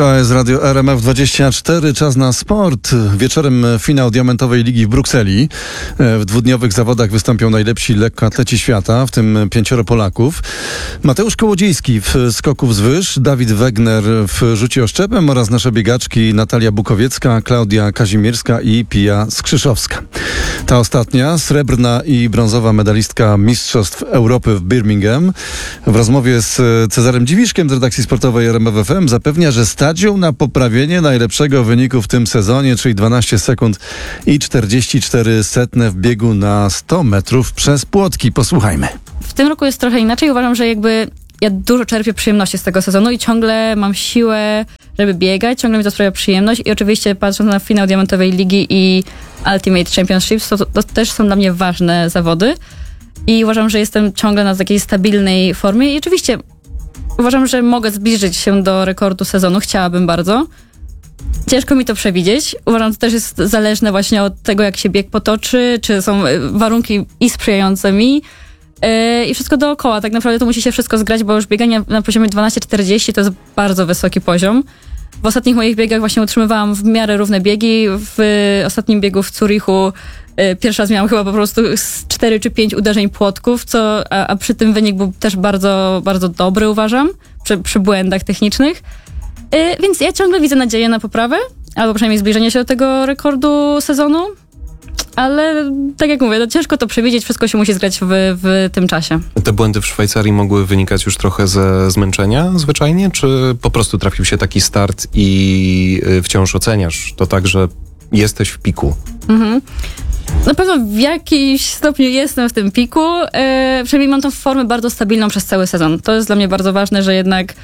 To jest Radio RMF24, czas na sport. Wieczorem finał Diamentowej Ligi w Brukseli. W dwudniowych zawodach wystąpią najlepsi lekkoatleci świata, w tym 5 Polaków. Mateusz Kołodziejski w skoku wzwyż, Dawid Wegner w rzucie oszczepem oraz nasze biegaczki Natalia Bukowiecka, Klaudia Kazimierska i Pia Skrzyszowska. Ta ostatnia, srebrna i brązowa medalistka Mistrzostw Europy w Birmingham, w rozmowie z Cezarem Dziwiszkiem z redakcji sportowej RMF FM zapewnia, że stać ją na poprawienie najlepszego wyniku w tym sezonie, czyli 12 sekund i 44 setne w biegu na 100 metrów przez płotki. Posłuchajmy. W tym roku jest trochę inaczej. Uważam, że ja dużo czerpię przyjemności z tego sezonu i ciągle mam siłę, żeby biegać. Ciągle mi to sprawia przyjemność i oczywiście patrząc na finał Diamentowej Ligi i Ultimate Championships, to też są dla mnie ważne zawody i uważam, że jestem ciągle na takiej stabilnej formie i oczywiście uważam, że mogę zbliżyć się do rekordu sezonu. Chciałabym bardzo. Ciężko mi to przewidzieć. Uważam, że to też jest zależne właśnie od tego, jak się bieg potoczy, czy są warunki i sprzyjające mi i wszystko dookoła. Tak naprawdę to musi się wszystko zgrać, bo już bieganie na poziomie 12:40 to jest bardzo wysoki poziom. W ostatnich moich biegach właśnie utrzymywałam w miarę równe biegi. W ostatnim biegu w Zurichu pierwszy raz miałam chyba po prostu 4 czy 5 uderzeń płotków, a przy tym wynik był też bardzo, bardzo dobry, uważam, przy błędach technicznych. Więc ja ciągle widzę nadzieję na poprawę, albo przynajmniej zbliżenie się do tego sezonu, ale tak jak mówię, ciężko to przewidzieć, wszystko się musi zgrać w tym czasie. Te błędy w Szwajcarii mogły wynikać już trochę ze zmęczenia zwyczajnie, czy po prostu trafił się taki start i wciąż oceniasz to tak, że jesteś w piku? Na pewno w jakimś stopniu jestem w tym piku. Przynajmniej mam tą formę bardzo stabilną przez cały sezon. To jest dla mnie bardzo ważne, że jednak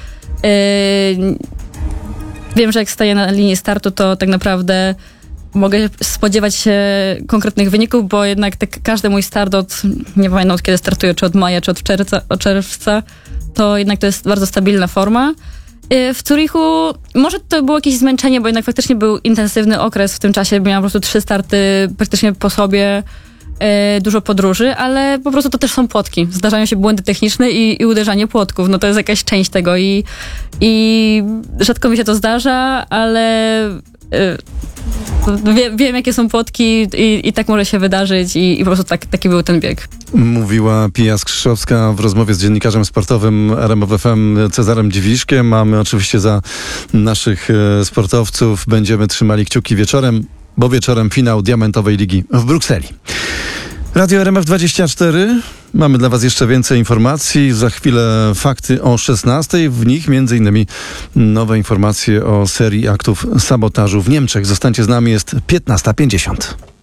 wiem, że jak staję na linii startu, to tak naprawdę mogę spodziewać się konkretnych wyników, bo jednak każdy mój start nie pamiętam od kiedy startuję, czy od maja, czy od czerwca, to jednak to jest bardzo stabilna forma. W Zurichu może to było jakieś zmęczenie, bo jednak faktycznie był intensywny okres w tym czasie. Miałam po prostu 3 starty praktycznie po sobie, dużo podróży, ale po prostu to też są płotki. Zdarzają się błędy techniczne i uderzanie płotków. No to jest jakaś część tego i rzadko mi się to zdarza, ale wiem jakie są płotki i tak może się wydarzyć i po prostu taki był ten bieg. Mówiła Pia Skrzyszowska w rozmowie z dziennikarzem sportowym RMF FM Cezarem Dziwiszkiem. Mamy oczywiście za naszych sportowców. Będziemy trzymali kciuki wieczorem, bo wieczorem finał Diamentowej Ligi w Brukseli. Radio RMF24. Mamy dla Was jeszcze więcej informacji. Za chwilę fakty o 16:00. W nich m.in. nowe informacje o serii aktów sabotażu w Niemczech. Zostańcie z nami, jest 15:50.